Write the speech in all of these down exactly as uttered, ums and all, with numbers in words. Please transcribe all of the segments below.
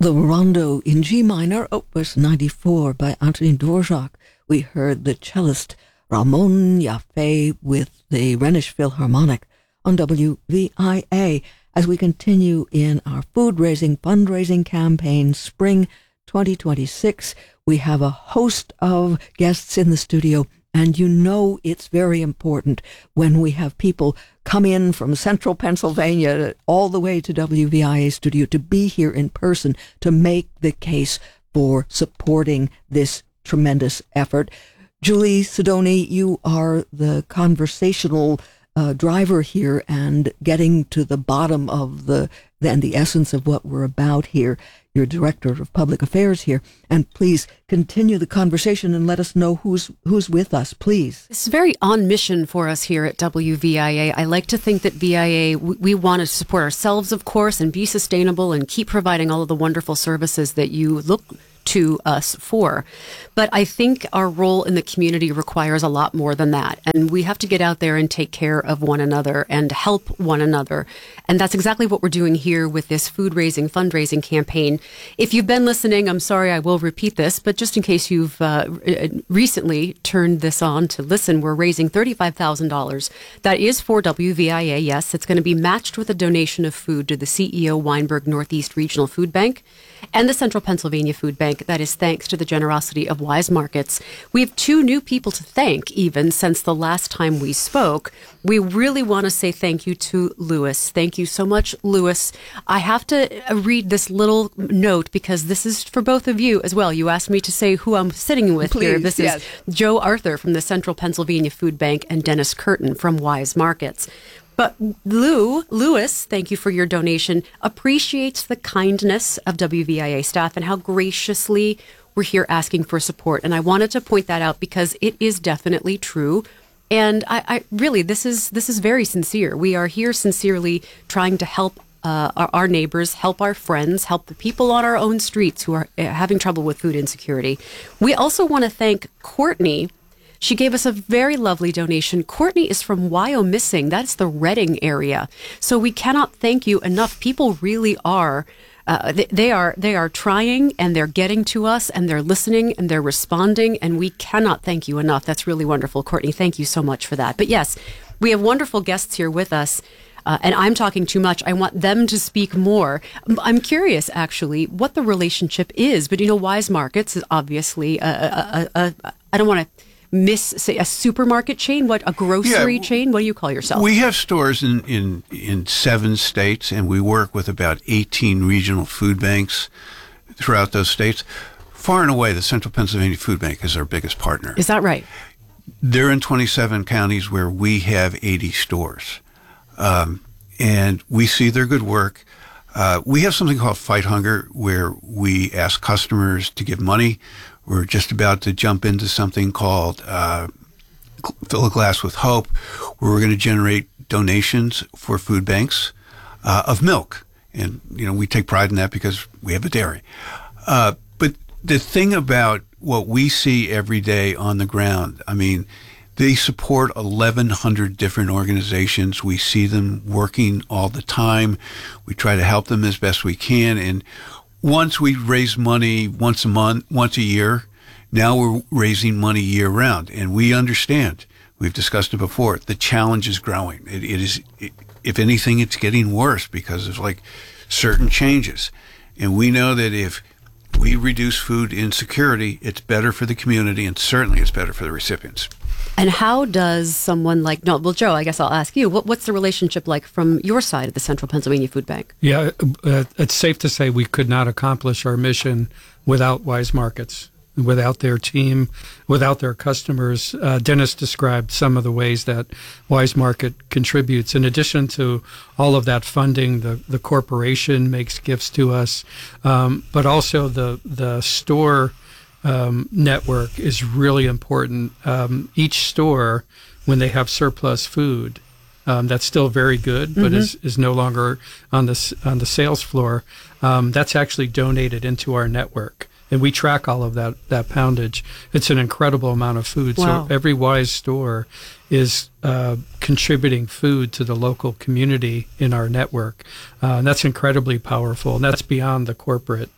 The Rondo in G minor, opus ninety-four by Antonin Dvorak. We heard the cellist Ramon Jaffe with the Rhenish Philharmonic on W V I A as we continue in our food-raising fundraising campaign, Spring twenty twenty-six. We have a host of guests in the studio, and you know it's very important when we have people come in from central Pennsylvania all the way to W V I A studio to be here in person to make the case for supporting this tremendous effort. Julie Sidoni, you are the conversational uh, driver here and getting to the bottom of the and the essence of what we're about here. You're Director of Public Affairs here, and please continue the conversation and let us know who's who's with us, please. This is very on mission for us here at W V I A. I like to think that V I A, we, we want to support ourselves, of course, and be sustainable and keep providing all of the wonderful services that you look to us for. But I think our role in the community requires a lot more than that. And we have to get out there and take care of one another and help one another. And that's exactly what we're doing here with this food raising, fundraising campaign. If you've been listening, I'm sorry I will repeat this, but just in case you've uh, recently turned this on to listen, we're raising thirty-five thousand dollars. That is for W V I A, yes. It's going to be matched with a donation of food to the C E O Weinberg Northeast Regional Food Bank and the Central Pennsylvania Food Bank. That is thanks to the generosity of Wise Markets. We have two new people to thank even since the last time we spoke. We really want to say thank you to Lewis. Thank you so much, Lewis. I have to read this little note because this is for both of you as well. You asked me to say who I'm sitting with Please, here. This yes. is Joe Arthur from the Central Pennsylvania Food Bank and Dennis Curtin from Wise Markets. But Lou, Lewis, thank you for your donation, appreciates the kindness of W V I A staff and how graciously we're here asking for support. And I wanted to point that out because it is definitely true. And I, I really, this is this is very sincere. We are here sincerely trying to help uh, our, our neighbors, help our friends, help the people on our own streets who are uh, having trouble with food insecurity. We also want to thank Courtney. She gave us a very lovely donation. Courtney is from Wyomissing. That's the Reading area. So we cannot thank you enough. People really are, uh, they, they are, they are trying and they're getting to us and they're listening and they're responding. And we cannot thank you enough. That's really wonderful. Courtney, thank you so much for that. But yes, we have wonderful guests here with us. Uh, and I'm talking too much. I want them to speak more. I'm curious, actually, what the relationship is. But, you know, Wise Markets is obviously, a, a, a, a, I don't want to miss, say, a supermarket chain, what, a grocery yeah, chain? What do you call yourself? We have stores in, in, in seven states, and we work with about eighteen regional food banks throughout those states. Far and away, the Central Pennsylvania Food Bank is our biggest partner. Is that right? They're in twenty-seven counties where we have eighty stores. Um, and we see their good work. Uh, we have something called Fight Hunger, where we ask customers to give money. We're just about to jump into something called uh, Fill a Glass with Hope, where we're going to generate donations for food banks uh, of milk. And, you know, we take pride in that because we have a dairy. Uh, but the thing about what we see every day on the ground, I mean, they support eleven hundred different organizations. We see them working all the time. We try to help them as best we can. And once we raise money once a month, once a year, now we're raising money year round. And we understand, we've discussed it before, the challenge is growing. It, it is, it, if anything, it's getting worse because of like certain changes. And we know that if we reduce food insecurity, it's better for the community and certainly it's better for the recipients. And how does someone like, no, well, Joe, I guess I'll ask you, what, what's the relationship like from your side of the Central Pennsylvania Food Bank? Yeah, uh, it's safe to say we could not accomplish our mission without Wise Markets, without their team, without their customers. Uh, Dennis described some of the ways that Wise Market contributes. In addition to all of that funding, the, the corporation makes gifts to us, um, but also the, the store Um, network is really important. Um, each store, when they have surplus food, um, that's still very good, but mm-hmm. is, is no longer on the on the sales floor. Um, that's actually donated into our network, and we track all of that that poundage. It's an incredible amount of food. Wow. So every Wise store is uh, contributing food to the local community in our network, uh, and that's incredibly powerful. And that's beyond the corporate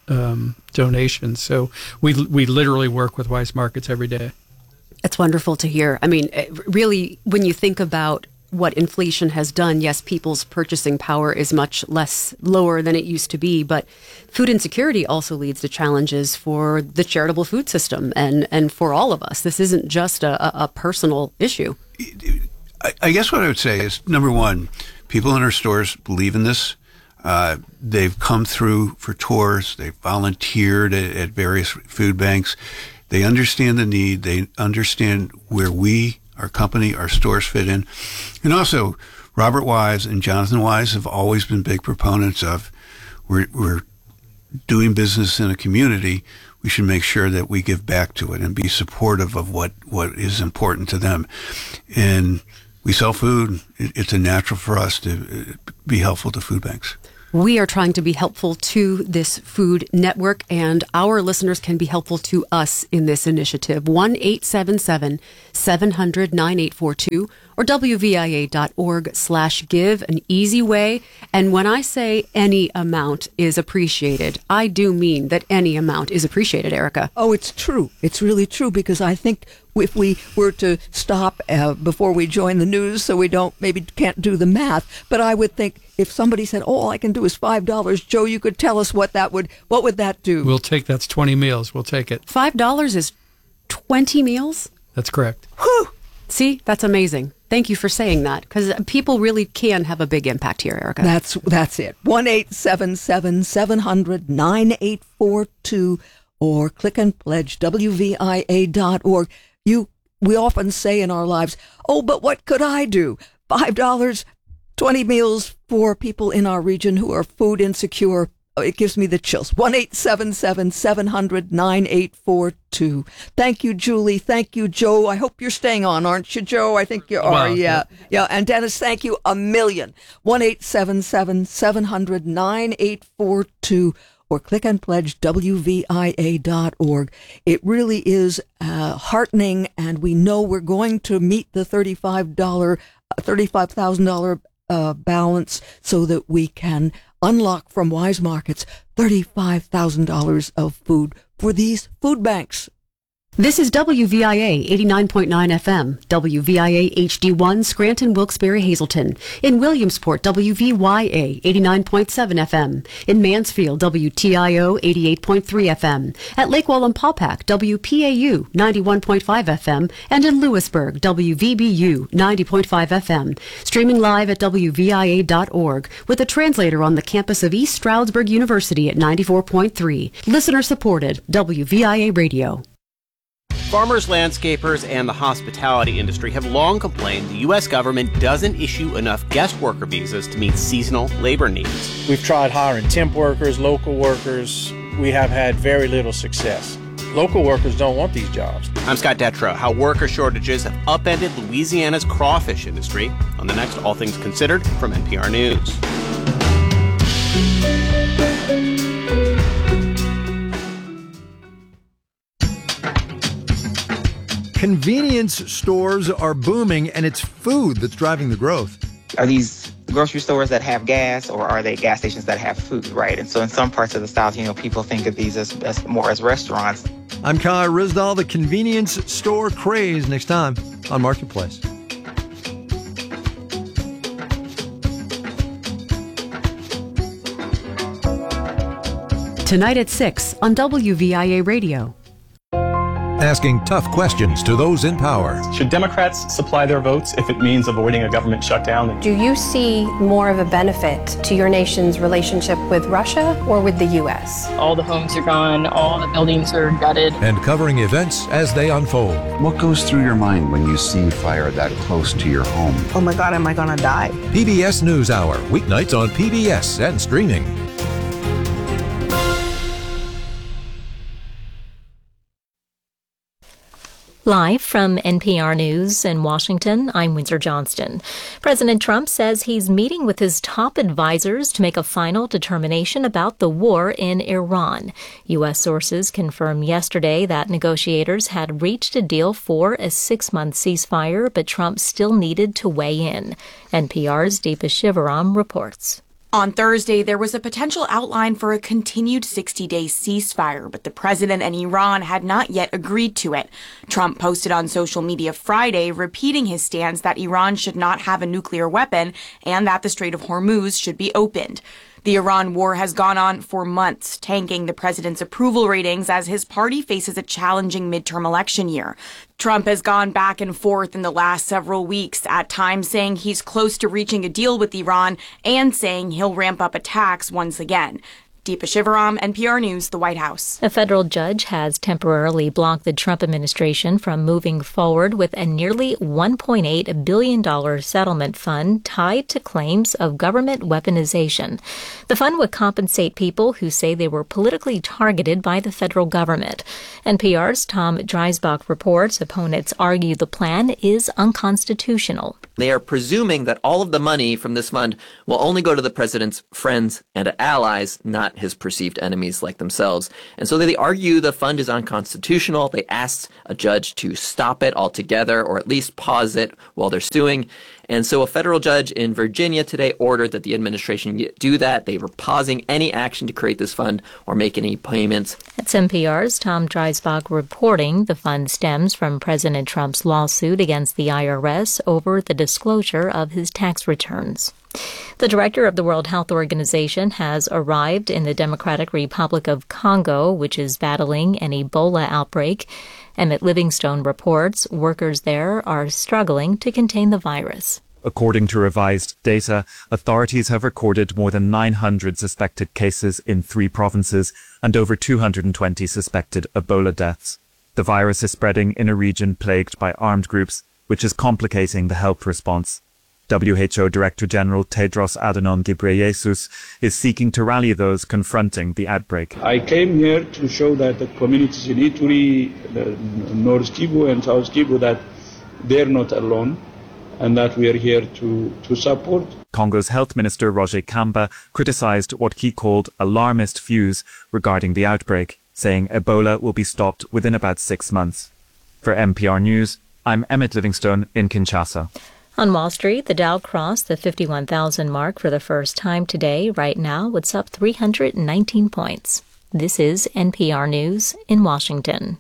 um, donations. So we we literally work with Wise Markets every day. It's wonderful to hear. I mean, really, when you think about what inflation has done, yes, people's purchasing power is much less lower than it used to be, but food insecurity also leads to challenges for the charitable food system and, and for all of us. This isn't just a, a personal issue. I, I guess what I would say is, number one, people in our stores believe in this. Uh, they've come through for tours. They've volunteered at, at various food banks. They understand the need. They understand where we, our company, our stores fit in. And also, Robert Wise and Jonathan Wise have always been big proponents of we're, we're doing business in a community. We should make sure that we give back to it and be supportive of what, what is important to them. And we sell food. It's a natural for us to be helpful to food banks. We are trying to be helpful to this food network, and our listeners can be helpful to us in this initiative. one eight seven seven, seven hundred, nine eight four two or W V I A dot org slash give, an easy way. And when I say any amount is appreciated, I do mean that any amount is appreciated, Erica. Oh, it's true. It's really true, because I think if we were to stop uh, before we join the news, so we don't, maybe can't do the math, but I would think if somebody said, oh, all I can do is five dollars, Joe, you could tell us what that would, what would that do? We'll take, that's twenty meals. We'll take it. five dollars is twenty meals? That's correct. Whew! See, that's amazing. Thank you for saying that, because people really can have a big impact here, Erica. That's that's it. one eight seven seven, seven hundred, nine eight four two or click and pledge W V I A dot org. You, we often say in our lives, oh, but what could I do? five dollars, twenty meals for people in our region who are food insecure. It gives me the chills. one eight seven seven, seven hundred, nine eight four two. Thank you, Julie. Thank you, Joe. I hope you're staying on, aren't you, Joe? I think you are. Well, yeah. Yeah. And Dennis, thank you a million. one eight seven seven, seven hundred, nine eight four two or click and pledge W V I A dot org. It really is uh, heartening, and we know we're going to meet the thirty-five dollars, thirty-five thousand dollars uh, balance so that we can unlock from Wise Markets thirty-five thousand dollars of food for these food banks. This is W V I A eighty-nine point nine F M, W V I A H D one, Scranton, Wilkes-Barre, Hazleton. In Williamsport, W V Y A eighty-nine point seven F M. In Mansfield, W T I O eighty-eight point three F M. At Lake Wallenpaupack, W P A U ninety-one point five F M. And in Lewisburg, W V B U ninety point five F M. Streaming live at W V I A dot org with a translator on the campus of East Stroudsburg University at ninety-four point three. Listener supported W V I A Radio. Farmers, landscapers, and the hospitality industry have long complained the U S government doesn't issue enough guest worker visas to meet seasonal labor needs. We've tried hiring temp workers, local workers. We have had very little success. Local workers don't want these jobs. I'm Scott Detrow. How worker shortages have upended Louisiana's crawfish industry on the next All Things Considered from N P R News. Convenience stores are booming, and it's food that's driving the growth. Are these grocery stores that have gas, or are they gas stations that have food, right? And so in some parts of the South, you know, people think of these as, as more as restaurants. I'm Kai Rizdal, the convenience store craze, next time on Marketplace. Tonight at six on W V I A Radio. Asking tough questions to those in power. Should Democrats supply their votes if it means avoiding a government shutdown? Do you see more of a benefit to your nation's relationship with Russia or with the U S? All the homes are gone, all the buildings are gutted. And covering events as they unfold. What goes through your mind when you see fire that close to your home? Oh my God, am I gonna die? P B S NewsHour, weeknights on P B S and streaming. Live from N P R News in Washington, I'm Windsor Johnston. President Trump says he's meeting with his top advisors to make a final determination about the war in Iran. U S sources confirmed yesterday that negotiators had reached a deal for a six-month ceasefire, but Trump still needed to weigh in. N P R's Deepa Shivaram reports. On Thursday, there was a potential outline for a continued sixty-day ceasefire, but the president and Iran had not yet agreed to it. Trump posted on social media Friday, repeating his stance that Iran should not have a nuclear weapon and that the Strait of Hormuz should be opened. The Iran war has gone on for months, tanking the president's approval ratings as his party faces a challenging midterm election year. Trump has gone back and forth in the last several weeks, at times saying he's close to reaching a deal with Iran and saying he'll ramp up attacks once again. Deepa Shivaram, N P R News, the White House. A federal judge has temporarily blocked the Trump administration from moving forward with a nearly one point eight billion dollars settlement fund tied to claims of government weaponization. The fund would compensate people who say they were politically targeted by the federal government. N P R's Tom Dreisbach reports opponents argue the plan is unconstitutional. They are presuming that all of the money from this fund will only go to the president's friends and allies, not his perceived enemies like themselves. And so they argue the fund is unconstitutional. They asked a judge to stop it altogether or at least pause it while they're suing. And so a federal judge in Virginia today ordered that the administration do that. They were pausing any action to create this fund or make any payments. It's N P R's Tom Dreisbach reporting the fund stems from President Trump's lawsuit against the I R S over the disclosure of his tax returns. The director of the World Health Organization has arrived in the Democratic Republic of Congo, which is battling an Ebola outbreak. Emmett Livingstone reports workers there are struggling to contain the virus. According to revised data, authorities have recorded more than nine hundred suspected cases in three provinces and over two hundred twenty suspected Ebola deaths. The virus is spreading in a region plagued by armed groups, which is complicating the health response. W H O Director General Tedros Adhanom Ghebreyesus is seeking to rally those confronting the outbreak. I came here to show that the communities in Ituri, North Kivu and South Kivu, that they're not alone and that we are here to, to support. Congo's Health Minister Roger Kamba criticized what he called alarmist views regarding the outbreak, saying Ebola will be stopped within about six months. For N P R News, I'm Emmett Livingstone in Kinshasa. On Wall Street, the Dow crossed the fifty-one thousand mark for the first time today. Right now, it's up three hundred nineteen points. This is N P R News in Washington.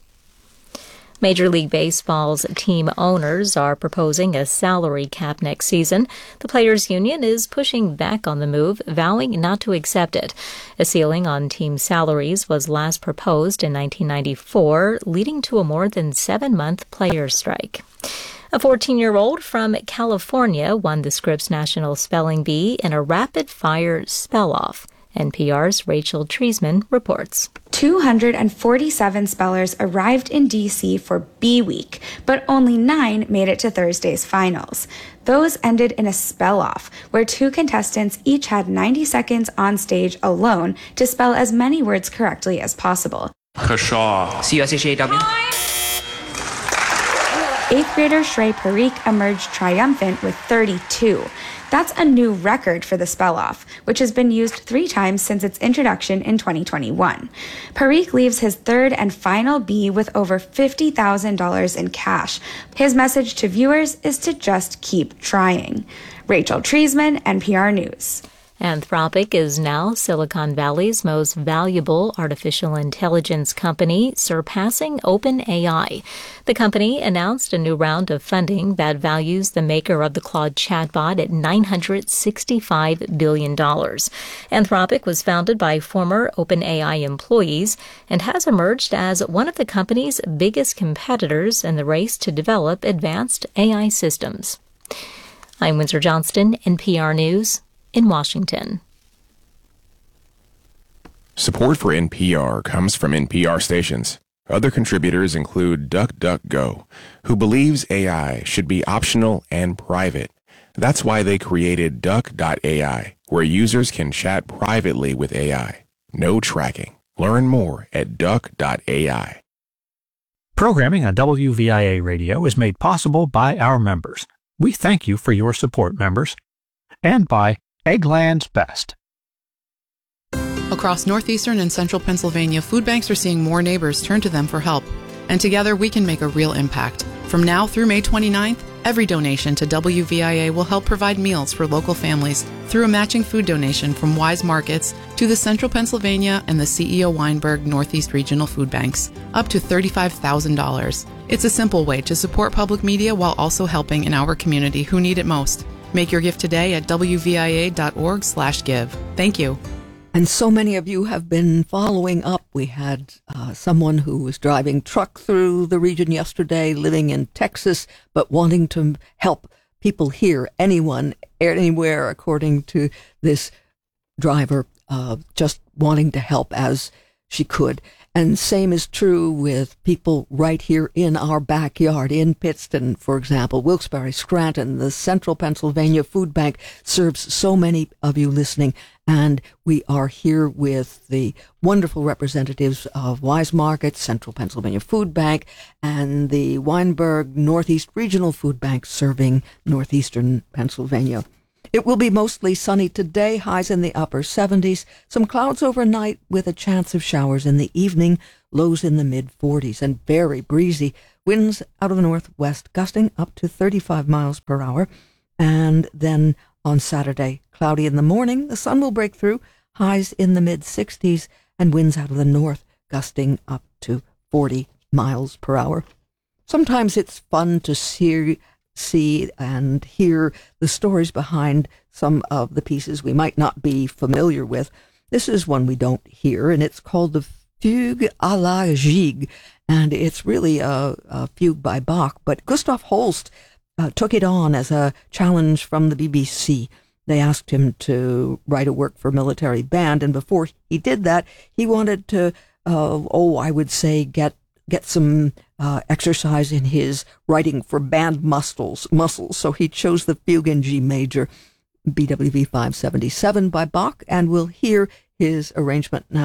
Major League Baseball's team owners are proposing a salary cap next season. The Players Union is pushing back on the move, vowing not to accept it. A ceiling on team salaries was last proposed in nineteen ninety-four, leading to a more than seven-month players' strike. A fourteen-year-old from California won the Scripps National Spelling Bee in a rapid-fire spell-off. N P R's Rachel Treisman reports. two hundred forty-seven spellers arrived in D C for Bee Week, but only nine made it to Thursday's finals. Those ended in a spell-off, where two contestants each had ninety seconds on stage alone to spell as many words correctly as possible. Kershaw. C U S H A W. Eighth grader Shrey Parikh emerged triumphant with thirty-two. That's a new record for the spell-off, which has been used three times since its introduction in twenty twenty-one. Parikh leaves his third and final bee with over fifty thousand dollars in cash. His message to viewers is to just keep trying. Rachel Treisman, N P R News. Anthropic is now Silicon Valley's most valuable artificial intelligence company, surpassing OpenAI. The company announced a new round of funding that values the maker of the Claude chatbot at nine hundred sixty-five billion dollars. Anthropic was founded by former OpenAI employees and has emerged as one of the company's biggest competitors in the race to develop advanced A I systems. I'm Windsor Johnston, N P R News in Washington. Support for N P R comes from N P R stations. Other contributors include DuckDuckGo, who believes A I should be optional and private. That's why they created Duck dot A I, where users can chat privately with A I. No tracking. Learn more at Duck dot A I. Programming on W V I A Radio is made possible by our members. We thank you for your support, members. And by Eggland's Best. Across northeastern and central Pennsylvania, food banks are seeing more neighbors turn to them for help. And together we can make a real impact. From now through May twenty-ninth, Every donation to W V I A will help provide meals for local families through a matching food donation from Wise Markets to the Central Pennsylvania and the C E O Weinberg Northeast Regional Food Banks, up to thirty-five thousand dollars. It's a simple way to support public media while also helping in our community who need it most. Make your gift today at W V I A dot org slash give. Thank you. And so many of you have been following up. We had uh, someone who was driving truck through the region yesterday, living in Texas, but wanting to help people here, anyone, anywhere, according to this driver, uh, just wanting to help as she could. And same is true with people right here in our backyard, in Pittston, for example, Wilkes-Barre, Scranton. The Central Pennsylvania Food Bank serves so many of you listening, and we are here with the wonderful representatives of Wise Market, Central Pennsylvania Food Bank, and the Weinberg Northeast Regional Food Bank serving northeastern Pennsylvania. It will be mostly sunny today, highs in the upper seventies, some clouds overnight with a chance of showers in the evening, lows in the mid forties, and very breezy. Winds out of the northwest gusting up to thirty-five miles per hour. And then on Saturday, cloudy in the morning, the sun will break through, highs in the mid sixties, and winds out of the north gusting up to forty miles per hour. Sometimes it's fun to see see and hear the stories behind some of the pieces we might not be familiar with. This is one we don't hear, and it's called the Fugue à la Gigue, and it's really a, a fugue by Bach, but Gustav Holst uh, took it on as a challenge from the B B C. They asked him to write a work for military band, and before he did that, he wanted to, uh, oh, I would say, get get some uh, exercise in his writing for band muscles, muscles. So he chose the Fugue in G major, B W V five seventy-seven by Bach, and we'll hear his arrangement now.